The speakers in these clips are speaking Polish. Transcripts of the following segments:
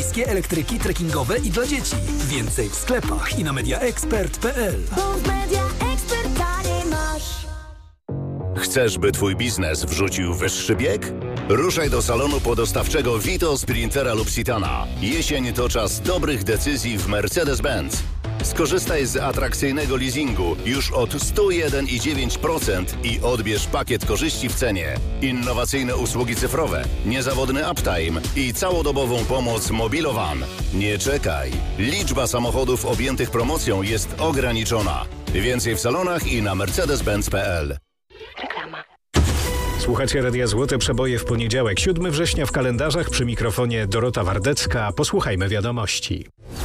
Wszystkie elektryki trekkingowe i dla dzieci. Więcej w sklepach i na mediaexpert.pl. Chcesz, by twój biznes wrzucił wyższy bieg? Ruszaj do salonu podostawczego Vito, Sprintera lub Citana. Jesień to czas dobrych decyzji w Mercedes-Benz. Skorzystaj z atrakcyjnego leasingu już od 101,9% i odbierz pakiet korzyści w cenie. Innowacyjne usługi cyfrowe, niezawodny uptime i całodobową pomoc Mobilowan. Nie czekaj. Liczba samochodów objętych promocją jest ograniczona. Więcej w salonach i na mercedes-benz.pl. Reklama. Słuchacie Radia Złote Przeboje w poniedziałek, 7 września w kalendarzach, przy mikrofonie Dorota Wardecka. Posłuchajmy wiadomości.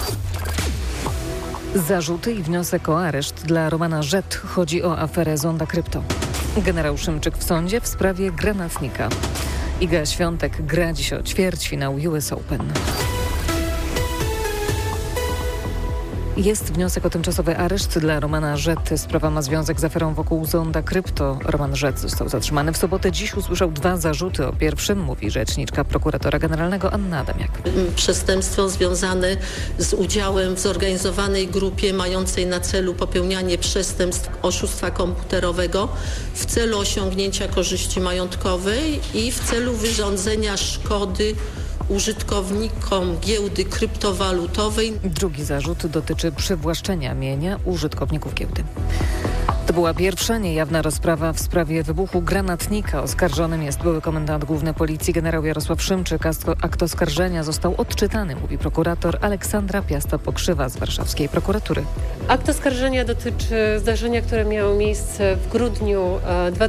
Zarzuty i wniosek o areszt dla Romana Rzet. Chodzi o aferę Zonda Krypto. Generał Szymczyk w sądzie w sprawie granatnika. Iga Świątek gra dziś o ćwierćfinał US Open. Jest wniosek o tymczasowy areszt dla Romana Rzet. Sprawa ma związek z aferą wokół Zonda Krypto. Roman Rzet został zatrzymany w sobotę. Dziś usłyszał 2 zarzuty. O pierwszym mówi rzeczniczka prokuratora generalnego Anna Adamiak. Przestępstwo związane z udziałem w zorganizowanej grupie mającej na celu popełnianie przestępstw oszustwa komputerowego w celu osiągnięcia korzyści majątkowej i w celu wyrządzenia szkody użytkownikom giełdy kryptowalutowej. Drugi zarzut dotyczy przywłaszczenia mienia użytkowników giełdy. To była pierwsza niejawna rozprawa w sprawie wybuchu granatnika. Oskarżonym jest były komendant główny policji generał Jarosław Szymczyk. Akt oskarżenia został odczytany, mówi prokurator Aleksandra Piasta-Pokrzywa z warszawskiej prokuratury. Akt oskarżenia dotyczy zdarzenia, które miało miejsce w grudniu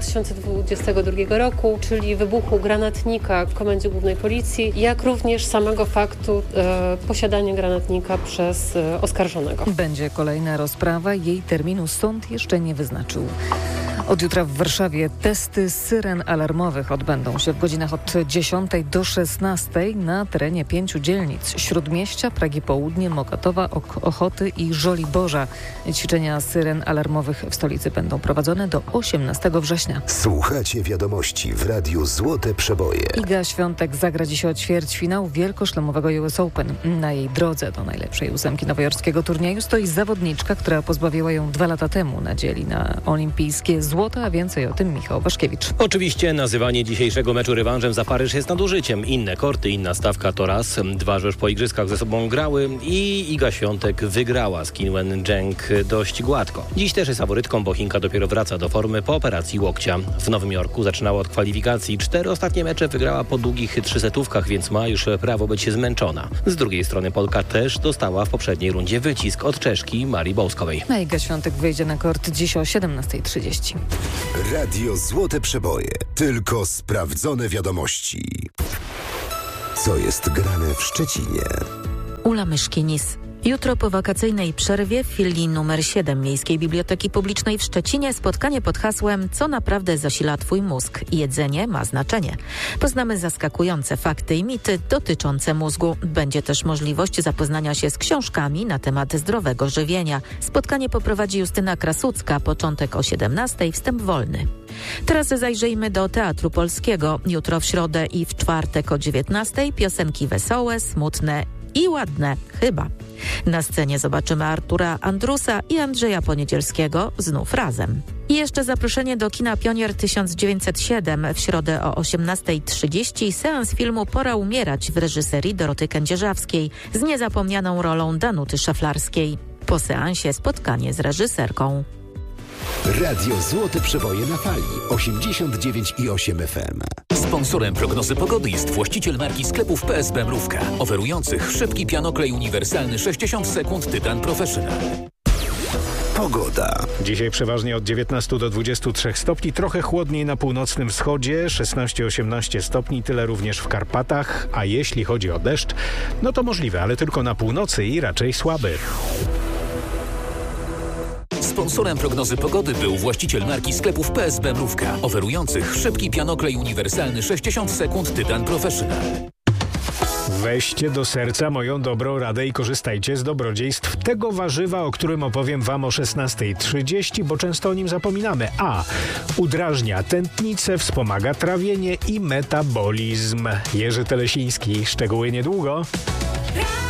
2022 roku, czyli wybuchu granatnika w Komendzie Głównej Policji, jak również samego faktu posiadania granatnika przez oskarżonego. Będzie kolejna rozprawa. Jej terminu sąd jeszcze nie wyznaczył. Od jutra w Warszawie testy syren alarmowych odbędą się w godzinach od 10 do 16 na terenie 5 dzielnic: Śródmieścia, Pragi Południe, Mokatowa, Ochoty i Żoliborza. Ćwiczenia syren alarmowych w stolicy będą prowadzone do 18 września. Słuchacie wiadomości w Radiu Złote Przeboje. Iga Świątek zagra dziś o ćwierćfinał wielkoszlemowego US Open. Na jej drodze do najlepszej 8 nowojorskiego turnieju stoi zawodniczka, która pozbawiła ją 2 lata temu nadziei na olimpijskie złoto, a więcej o tym Michał Waszkiewicz. Oczywiście nazywanie dzisiejszego meczu rewanżem za Paryż jest nadużyciem. Inne korty, inna stawka to raz. 2 już po igrzyskach ze sobą grały i Iga Świątek wygrała z Qin Zheng dość gładko. Dziś też jest faworytką, bo Chinka dopiero wraca do formy po operacji łokcia. W Nowym Jorku zaczynała od kwalifikacji. 4 ostatnie mecze wygrała po długich 3-setówkach, więc ma już prawo być zmęczona. Z drugiej strony Polka też dostała w poprzedniej rundzie wycisk od Czeszki Marii Bołskowej. A Iga Świątek wyjdzie na kort dziś o 17:30. Radio Złote Przeboje. Tylko sprawdzone wiadomości. Co jest grane w Szczecinie? Ula Myszkinis. Jutro po wakacyjnej przerwie w filii numer 7 Miejskiej Biblioteki Publicznej w Szczecinie spotkanie pod hasłem „Co naprawdę zasila Twój mózg? Jedzenie ma znaczenie”. Poznamy zaskakujące fakty i mity dotyczące mózgu. Będzie też możliwość zapoznania się z książkami na temat zdrowego żywienia. Spotkanie poprowadzi Justyna Krasucka, początek o 17:00, wstęp wolny. Teraz zajrzyjmy do Teatru Polskiego. Jutro w środę i w czwartek o 19:00 piosenki wesołe, smutne i ładne, chyba. Na scenie zobaczymy Artura Andrusa i Andrzeja Poniedzielskiego znów razem. I jeszcze zaproszenie do kina Pionier 1907 w środę o 18:30 seans filmu Pora umierać w reżyserii Doroty Kędzierzawskiej z niezapomnianą rolą Danuty Szaflarskiej. Po seansie spotkanie z reżyserką. Radio Złote Przeboje na fali 89,8 FM. Sponsorem prognozy pogody jest właściciel marki sklepów PSB Mrówka, oferujących szybki pianoklej uniwersalny 60 sekund Tytan Professional. Pogoda. Dzisiaj przeważnie od 19 do 23 stopni, trochę chłodniej na północnym wschodzie, 16-18 stopni, tyle również w Karpatach, a jeśli chodzi o deszcz, no to możliwe, ale tylko na północy i raczej słaby. Sponsorem prognozy pogody był właściciel marki sklepów PSB Mrówka, oferujących szybki pianoklej uniwersalny 60 sekund Tytan Professional. Weźcie do serca moją dobrą radę i korzystajcie z dobrodziejstw tego warzywa, o którym opowiem Wam o 16:30, bo często o nim zapominamy. A. Udrażnia tętnicę, wspomaga trawienie i metabolizm. Jerzy Telesiński. Szczegóły niedługo.